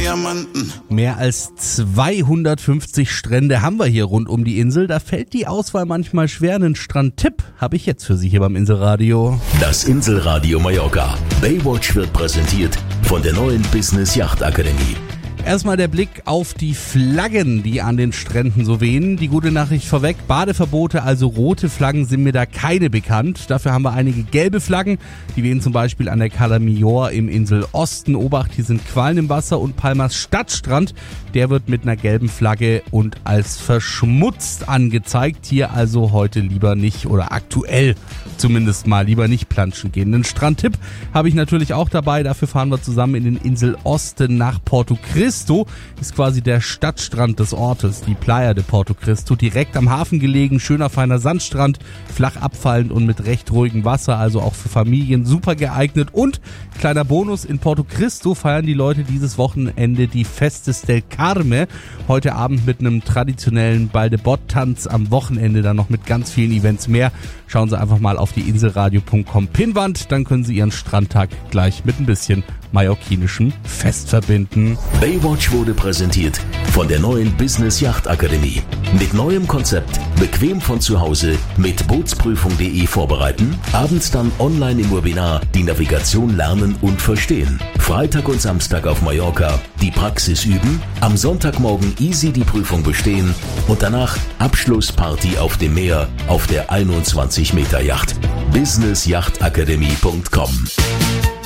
Diamanten. Mehr als 250 Strände haben wir hier rund um die Insel. Da fällt die Auswahl manchmal schwer. Einen Strandtipp habe ich jetzt für Sie hier beim Inselradio. Das Inselradio Mallorca. Baywatch wird präsentiert von der neuen Business Yacht Akademie. Erstmal der Blick auf die Flaggen, die an den Stränden so wehen. Die gute Nachricht vorweg, Badeverbote, also rote Flaggen sind mir da keine bekannt. Dafür haben wir einige gelbe Flaggen, die wehen zum Beispiel an der Cala Millor im Inselosten. Obacht, hier sind Quallen im Wasser und Palmas Stadtstrand, der wird mit einer gelben Flagge und als verschmutzt angezeigt. Hier also heute lieber nicht oder aktuell zumindest mal lieber nicht planschen gehen. Einen Strandtipp habe ich natürlich auch dabei, dafür fahren wir zusammen in den Inselosten nach Porto Cristo. Ist quasi der Stadtstrand des Ortes, die Playa de Porto Cristo, direkt am Hafen gelegen, schöner feiner Sandstrand, flach abfallend und mit recht ruhigem Wasser, also auch für Familien super geeignet. Und kleiner Bonus, in Porto Cristo feiern die Leute dieses Wochenende die Festes del Carme, heute Abend mit einem traditionellen Baldebott-Tanz, am Wochenende dann noch mit ganz vielen Events mehr. Schauen Sie einfach mal auf die inselradio.com Pinnwand, dann können Sie Ihren Strandtag gleich mit ein bisschen mallorquinischem Fest verbinden. Baywatch wurde präsentiert von der neuen Business Yacht Akademie. Mit neuem Konzept, bequem von zu Hause, mit Bootsprüfung.de vorbereiten, abends dann online im Webinar die Navigation lernen und verstehen. Freitag und Samstag auf Mallorca die Praxis üben, am Sonntagmorgen easy die Prüfung bestehen und danach Abschlussparty auf dem Meer auf der 21 Meter Yacht. businessyachtakademie.com